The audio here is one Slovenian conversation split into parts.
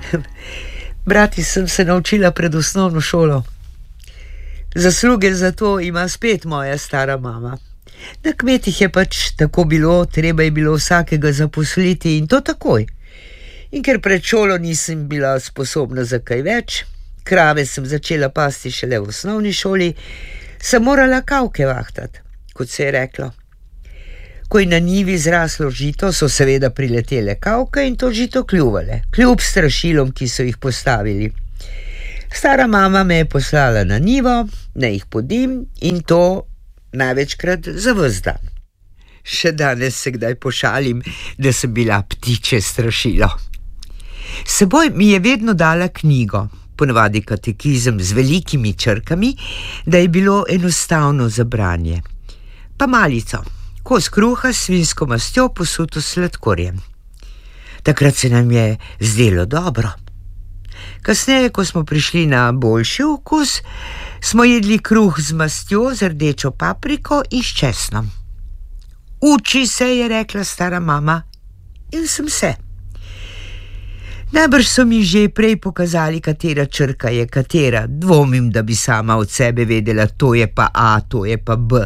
Brati sem se naučila pred osnovno šolo. Zasluge za to ima spet moja stara mama. Na kmetih je pač tako bilo, treba je bilo vsakega zaposliti in to takoj. In ker pred šolo nisem bila sposobna za kaj več, krave sem začela pasti šele v osnovni šoli, sem morala kavke vahtati, kot se je reklo. Ko je na njivi zraslo žito, so seveda priletele kavke in to žito kljuvale, kljub strašilom, ki so jih postavili. Stara mama me je poslala na njivo, naj jih podim in to največkrat za ves dan. Še danes se kdaj pošalim, da sem bila ptiče strašilo. S seboj mi je vedno dala knjigo, ponavadi katekizem z velikimi črkami, da je bilo enostavno za branje. Pa malico, kos kruha s svinjsko mastjo posuto s sladkorjem. Takrat se nam je zdelo dobro. Kasneje, ko smo prišli na boljši okus, smo jedli kruh z mastjo, z rdečo papriko in s česnom. Uči se, je rekla stara mama, in sem se. Najbrž so mi že prej pokazali, katera črka je katera. Dvomim, da bi sama od sebe vedela, to je pa A, to je pa B.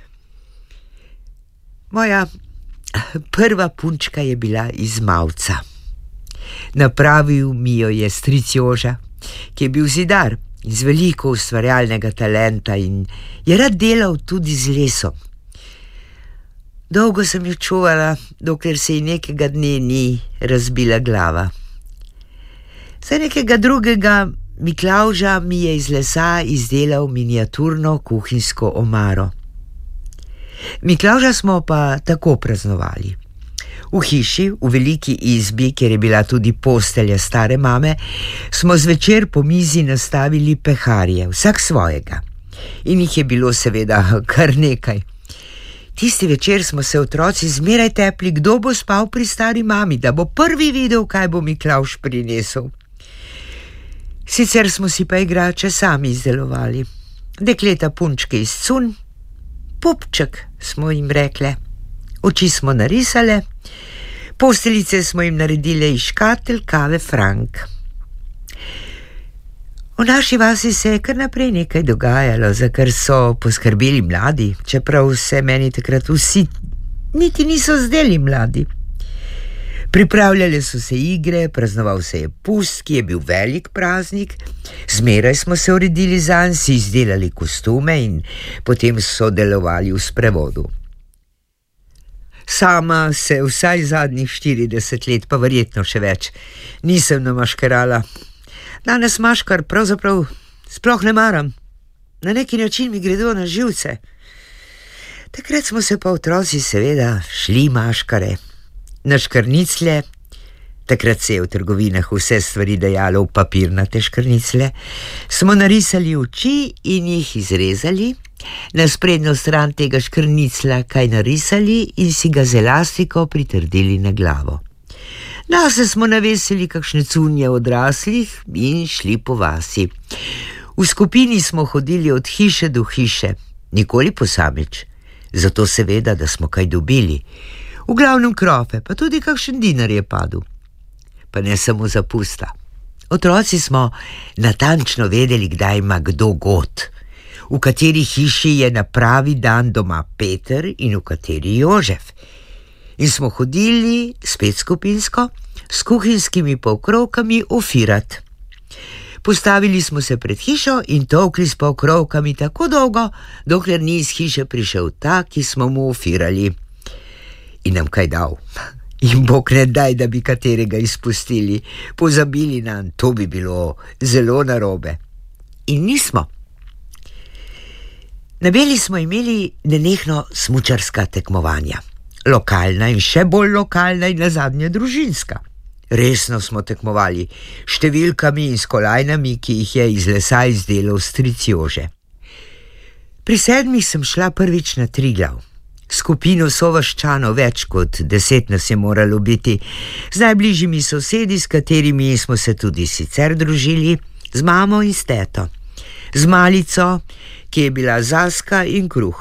Moja prva punčka je bila iz mavca. Napravil mi jo je stric Joža, ki je bil zidar in z veliko ustvarjalnega talenta in je rad delal tudi z lesom. Dolgo sem jo čuvala, dokler se ji nekega dne ni razbila glava. Za nekega drugega Miklavža mi je iz lesa izdelal miniaturno kuhinjsko omaro. Miklavža smo pa tako praznovali. V hiši, v veliki izbi, kjer je bila tudi postelja stare mame, smo zvečer po mizi nastavili peharje, vsak svojega. In jih je bilo seveda kar nekaj. Tisti večer smo se otroci zmeraj tepli, kdo bo spal pri stari mami, da bo prvi videl, kaj bo Miklavž prinesel. Sicer smo si pa igrače sami izdelovali. Dekleta punčke iz cunj, pupček smo jim rekle. Oči smo narisale, posteljice smo jim naredile iz škatel kave Frank. V naši vasi se je kar naprej nekaj dogajalo, za kar so poskrbeli mladi, čeprav se meni takrat vsi niti niso zdeli mladi. Pripravljale so se igre, praznoval se je pust, ki je bil velik praznik, zmeraj smo se uredili zanj, si izdelali kostume in potem sodelovali v sprevodu. Sama se vsaj zadnjih 40 let, pa verjetno še več, nisem namaškarala. Danes maškar pravzaprav sploh ne maram. Na neki način mi gredo na živce. Takrat smo se pa otroci seveda šli maškare. Na škrnicle, takrat se je v trgovinah vse stvari dajalo v papirnate škrnicle, smo narisali oči in jih izrezali, na sprednjo stran tega škrnicla kaj narisali in si ga z elastiko pritrdili na glavo. Nase smo navesili kakšne cunje odraslih in šli po vasi. V skupini smo hodili od hiše do hiše, nikoli posamič, zato seveda, da smo kaj dobili. V glavnem krofe, pa tudi kakšen dinar je padel. Pa ne samo za pusta. Otroci smo natančno vedeli, kdaj ima kdo god, v kateri hiši je na pravi dan doma Peter in v kateri Jožef. In smo hodili, spet skupinsko, s kuhinjskimi pokrovkami ofirat. Postavili smo se pred hišo in tolkli s pokrovkami tako dolgo, dokler ni iz hiše prišel ta, ki smo mu ofirali. In nam kaj dal. In Bog ne daj, da bi katerega izpustili, pozabili nam, to bi bilo zelo narobe. In nismo. Na Beli smo imeli nenehno smučarska tekmovanja. Lokalna in še bolj lokalna in nazadnje družinska. Resno smo tekmovali številkami in s kolajnami, ki jih je iz lesa izdelal stric Jože. Pri 7 sem šla prvič na Triglav. Skupino sovaščanov, več kot 10 nas je moralo biti, z najbližjimi sosedi, s katerimi smo se tudi sicer družili, z mamo in s teto, z malico, ki je bila Zaska in kruh.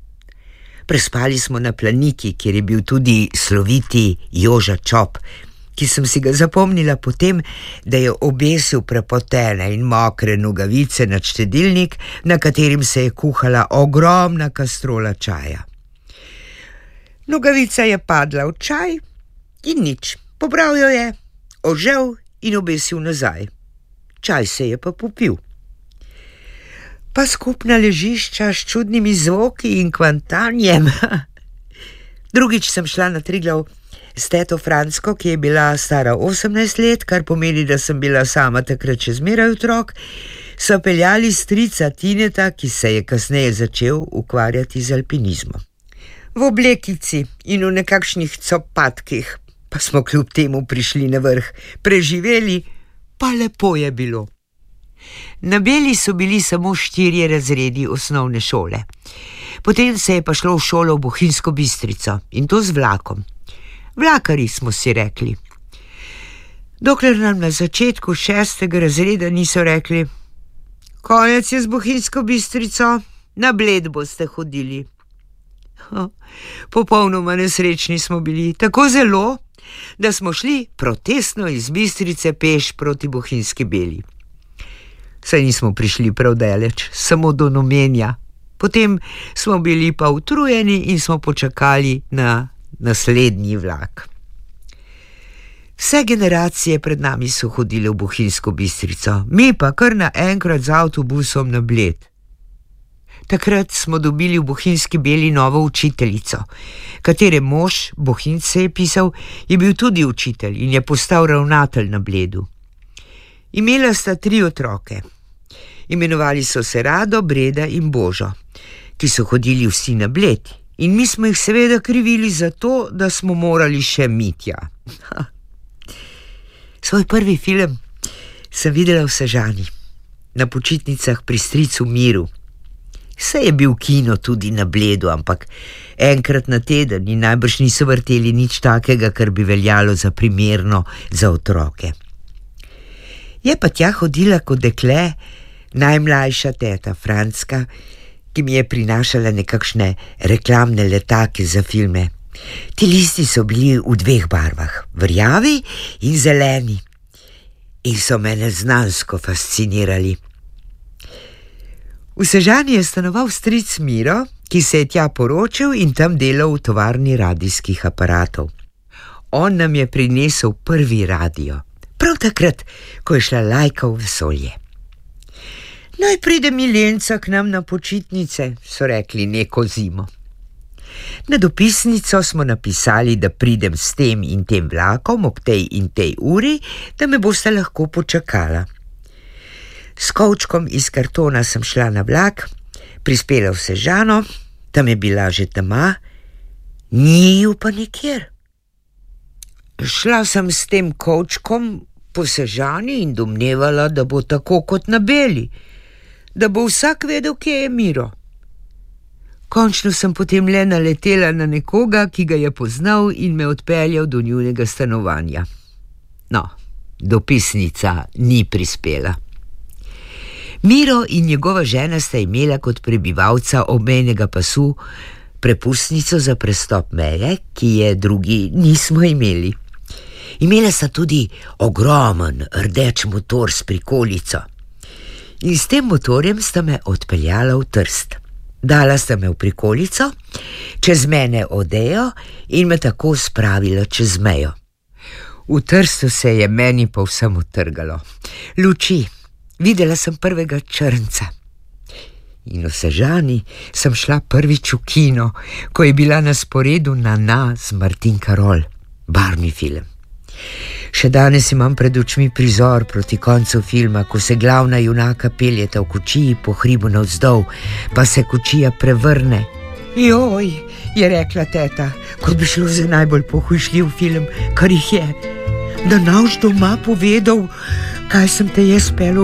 Prespali smo na Planiki, kjer je bil tudi sloviti Joža Čop, ki sem si ga zapomnila potem, da je obesil prepotene in mokre nogavice nad štedilnik, na katerim se je kuhala ogromna kastrola čaja. Nogavica je padla v čaj in nič. Pobral jo je, ožel in obesil nazaj. Čaj se je pa popil. Pa skupna ležišča s čudnimi zvoki in kvantanjem. Drugič sem šla na Triglav s teto Fransko, ki je bila stara 18 let, kar pomeni, da sem bila sama takrat še zmeraj otrok, so peljali strica Tineta, ki se je kasneje začel ukvarjati z alpinizmom. V oblekici in v nekakšnih copatkih, pa smo kljub temu prišli na vrh, preživeli, pa lepo je bilo. Na Beli so bili samo 4 razredi osnovne šole. Potem se je pa šlo v šolo v Bohinjsko Bistrico in to z vlakom. Vlakarji smo si rekli. Dokler nam na začetku 6. razreda niso rekli: konec je z Bohinjsko Bistrico, na Bled boste hodili. Popolnoma nesrečni smo bili, tako zelo, da smo šli protestno iz Bistrice peš proti Bohinjski Beli. Saj nismo prišli prav daleč, samo do Nomenja. Potem smo bili pa utrujeni in smo počakali na naslednji vlak. Vse generacije pred nami so hodile v Bohinjsko Bistrico, mi pa kar naenkrat z avtobusom na Bled. Takrat smo dobili v Bohinjski Beli novo učiteljico, katere mož, Bohinjc se je pisal, je bil tudi učitelj in je postal ravnatelj na Bledu. Imela sta 3 otroke. Imenovali so se Rado, Breda in Božo, ki so hodili vsi na Bled in mi smo jih seveda krivili za to, da smo morali še Mitja. Svoj prvi film sem videla v Sežani, na počitnicah pri stricu Miru. Saj je bil kino tudi na Bledu, ampak enkrat na teden in najbrž niso vrteli nič takega, kar bi veljalo za primerno za otroke. Je pa tja hodila kot dekle najmlajša teta Franska, ki mi je prinašala nekakšne reklamne letake za filme. Ti listi so bili v 2 barvah, rjavi in zeleni, in so me neznansko fascinirali. V Sežani je stanoval stric Miro, ki se je tja poročil in tam delal v tovarni radijskih aparatov. On nam je prinesel prvi radio, prav takrat, ko je šla Lajka v vesolje. Naj pride Milenca k nam na počitnice, so rekli neko zimo. Na dopisnico smo napisali, da pridem s tem in tem vlakom ob tej in tej uri, da me boste lahko počakala. S kovčkom iz kartona sem šla na vlak, prispela v Sežano, tam je bila že tema, ni ju pa nikjer. Šla sem s tem kovčkom po Sežani in domnevala, da bo tako kot na Beli, da bo vsak vedel, kje je Miro. Končno sem potem le naletela na nekoga, ki ga je poznal in me odpeljal do njunega stanovanja. No, dopisnica ni prispela. Miro in njegova žena sta imela kot prebivalca obmejnega pasu prepustnico za prestop meje, ki je drugi nismo imeli. Imela sta tudi ogromen rdeč motor s prikolico. In s tem motorjem sta me odpeljala v Trst. Dala sta me v prikolico, čez mene odejo in me tako spravila čez mejo. V Trstu se je meni povsem utrgalo. Luči, videla sem prvega črnca. In v Sežani sem šla prvič v kino, ko je bila na sporedu Nana z Martin Karol, barvni film. Še danes imam pred očmi prizor proti koncu filma, ko se glavna junaka peljeta v kočiji po hribu navzdol, pa se kočija prevrne. Joj, je rekla teta, kot bi šlo za najbolj pohujšljiv film, kar jih je. Da ne boš doma povedal, kaj sem te jaz peljal